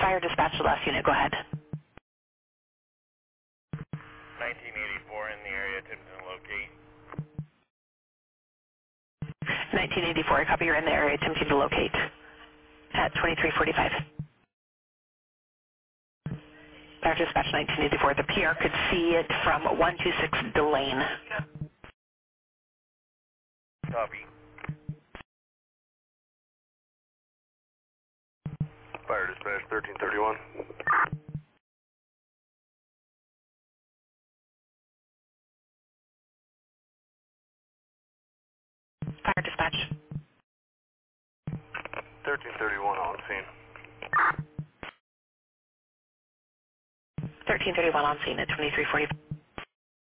Fire dispatch the last unit. Go ahead. 1984 in the area, attempting to locate. 1984, I copy you're in the area attempting to locate at 2345. Fire dispatch 1984. The PR could see it from 126 Delane. Copy. Fire dispatch 1331. Fire dispatch. 1331 on scene. 1331 on scene at 2345.